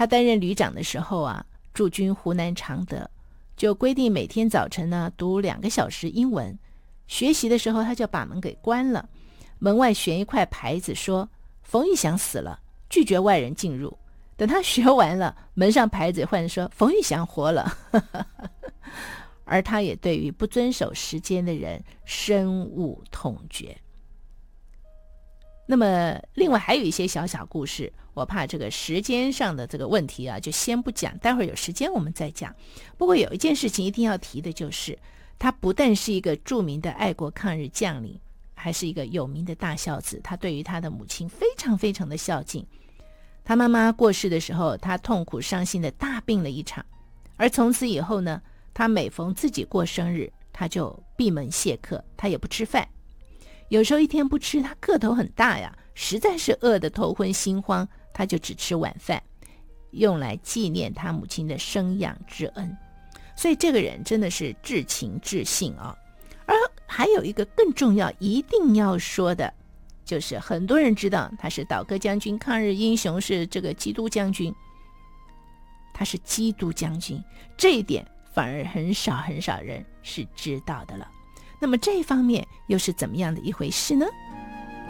他担任旅长的时候啊，驻军湖南常德，就规定每天早晨呢读2个小时英文。学习的时候他就把门给关了，门外悬一块牌子说冯玉祥死了，拒绝外人进入。等他学完了，门上牌子换说冯玉祥活了而他也对于不遵守时间的人深恶痛绝。那么另外还有一些小小故事，我怕这个时间上的这个问题啊，就先不讲，待会儿有时间我们再讲。不过有一件事情一定要提的，就是他不但是一个著名的爱国抗日将领，还是一个有名的大孝子。他对于他的母亲非常非常的孝敬。他妈妈过世的时候，他痛苦伤心的大病了一场，而从此以后呢，他每逢自己过生日，他就闭门谢客，他也不吃饭。有时候一天不吃，他个头很大呀，实在是饿得头昏心慌，他就只吃晚饭，用来纪念他母亲的生养之恩。所以这个人真的是至情至性啊。而还有一个更重要一定要说的，就是很多人知道他是倒戈将军，抗日英雄，是这个基督将军。他是基督将军，这一点反而很少人是知道的了。那么这一方面又是怎么样的一回事呢？